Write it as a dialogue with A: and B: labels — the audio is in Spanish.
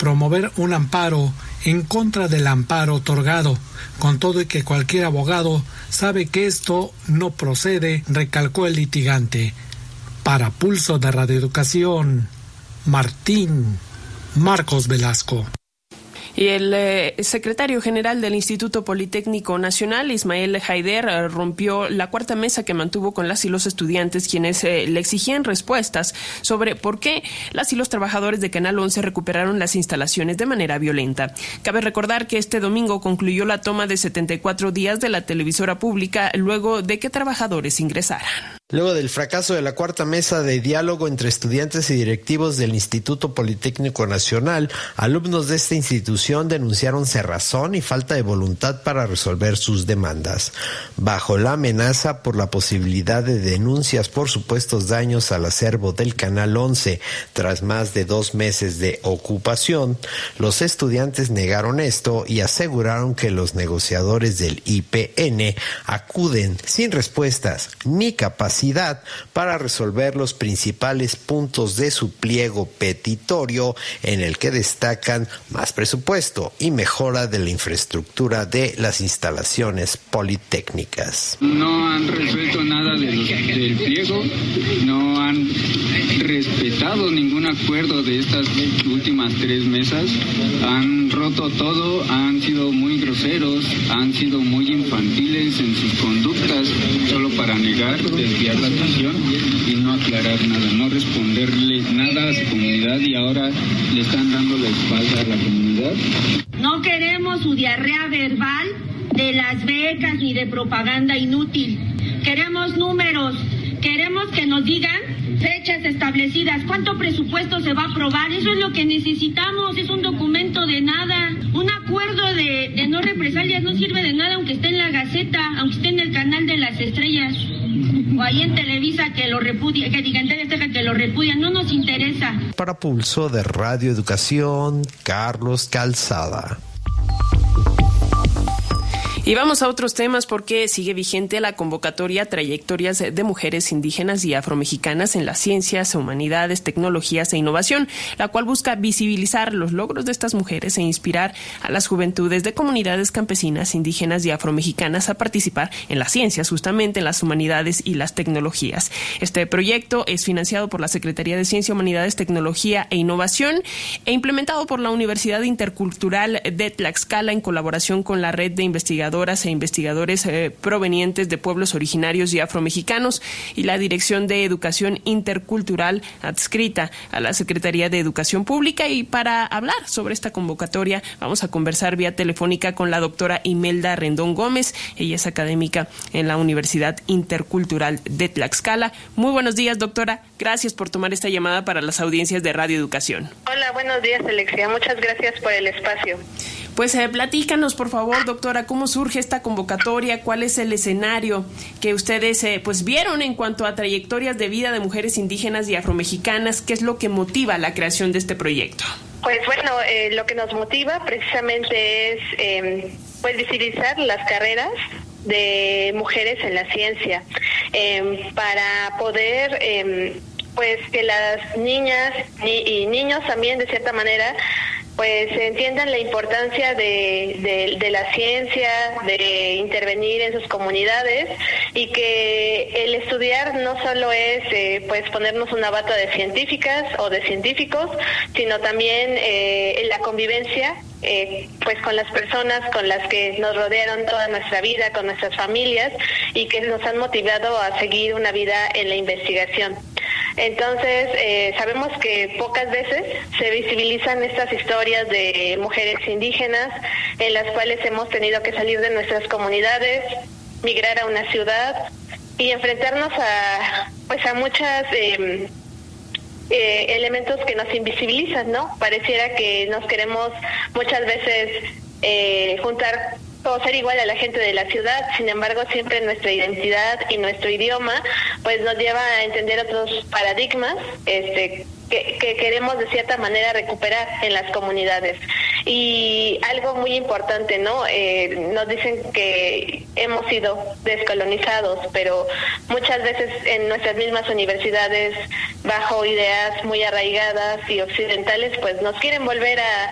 A: promover un amparo en contra del amparo otorgado, con todo y que cualquier abogado sabe que esto no procede, recalcó el litigante. Para Pulso de Radio Educación, Marcos Velasco.
B: Y el secretario general del Instituto Politécnico Nacional, Ismael Haider, rompió la cuarta mesa que mantuvo con las y los estudiantes, quienes le exigían respuestas sobre por qué las y los trabajadores de Canal 11 recuperaron las instalaciones de manera violenta. Cabe recordar que este domingo concluyó la toma de 74 días de la televisora pública luego de que trabajadores ingresaran.
C: Luego del fracaso de la cuarta mesa de diálogo entre estudiantes y directivos del Instituto Politécnico Nacional, alumnos de esta institución denunciaron cerrazón y falta de voluntad para resolver sus demandas. Bajo la amenaza por la posibilidad de denuncias por supuestos daños al acervo del Canal 11 tras más de 2 meses de ocupación, los estudiantes negaron esto y aseguraron que los negociadores del IPN acuden sin respuestas ni capacidad para resolver los principales puntos de su pliego petitorio, en el que destacan más presupuesto y mejora de la infraestructura de las instalaciones politécnicas.
D: No han resuelto nada del pliego, no han respetado ningún acuerdo de estas últimas 3 mesas, han roto todo, han sido muy groseros, han sido muy infantiles en sus conductas, solo para negar, desviar la atención y no aclarar nada, no responderle nada a su comunidad, y ahora le están dando la espalda a la comunidad.
E: No queremos su diarrea verbal de las becas ni de propaganda inútil. Queremos números, queremos que nos digan fechas establecidas, cuánto presupuesto se va a aprobar. Eso es lo que necesitamos, es un documento de nada. Un acuerdo de no represalias no sirve de nada, aunque esté en la Gaceta, aunque esté en el canal de las estrellas, o ahí en Televisa que lo repudia, que digan que lo repudian, no nos interesa.
C: Para Pulso de Radio Educación, Carlos Calzada.
B: Y vamos a otros temas porque sigue vigente la convocatoria Trayectorias de Mujeres Indígenas y Afromexicanas en las Ciencias, Humanidades, Tecnologías e Innovación, la cual busca visibilizar los logros de estas mujeres e inspirar a las juventudes de comunidades campesinas, indígenas y afromexicanas a participar en las ciencias, justamente en las humanidades y las tecnologías. Este proyecto es financiado por la Secretaría de Ciencia, Humanidades, Tecnología e Innovación e implementado por la Universidad Intercultural de Tlaxcala en colaboración con la Red de Investigadores e investigadores provenientes de pueblos originarios y afromexicanos y la Dirección de Educación Intercultural adscrita a la Secretaría de Educación Pública. Y para hablar sobre esta convocatoria vamos a conversar vía telefónica con la doctora Imelda Rendón Gómez. Ella es académica en la Universidad Intercultural de Tlaxcala. Muy buenos días, doctora. Gracias por tomar esta llamada para las audiencias de Radio Educación.
F: Hola, buenos días, Alexia. Muchas gracias por el espacio.
B: Pues platícanos, por favor, doctora, cómo surge esta convocatoria, cuál es el escenario que ustedes pues vieron en cuanto a trayectorias de vida de mujeres indígenas y afromexicanas, qué es lo que motiva la creación de este proyecto.
F: Pues bueno, lo que nos motiva precisamente es pues visibilizar las carreras de mujeres en la ciencia, para poder pues que las niñas y niños también de cierta manera pues entiendan la importancia de la ciencia, de intervenir en sus comunidades, y que el estudiar no solo es pues ponernos una bata de científicas o de científicos, sino también en la convivencia pues con las personas con las que nos rodearon toda nuestra vida, con nuestras familias, y que nos han motivado a seguir una vida en la investigación. Entonces, sabemos que pocas veces se visibilizan estas historias de mujeres indígenas en las cuales hemos tenido que salir de nuestras comunidades, migrar a una ciudad y enfrentarnos a muchas elementos que nos invisibilizan, ¿no? Pareciera que nos queremos muchas veces juntar o ser igual a la gente de la ciudad, sin embargo siempre nuestra identidad y nuestro idioma pues nos lleva a entender otros paradigmas que queremos de cierta manera recuperar en las comunidades. Y algo muy importante, ¿no? Nos dicen que hemos sido descolonizados, pero muchas veces en nuestras mismas universidades, bajo ideas muy arraigadas y occidentales, pues nos quieren volver a